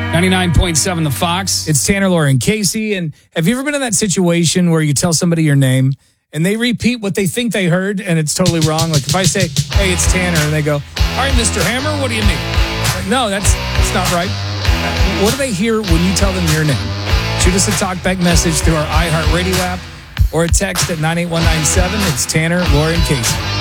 99.7 The Fox. It's Tanner, Laura, and Casey. And have you ever been in that situation where you tell somebody your name and they repeat what they think they heard and it's totally wrong? Like if I say, hey, it's Tanner, and they go, all right, Mr. Hammer, what do you mean? Like, no, that's not right. What do they hear when you tell them your name? Shoot us a talkback message through our iHeartRadio app or a text at 98197. It's Tanner, Laura, and Casey.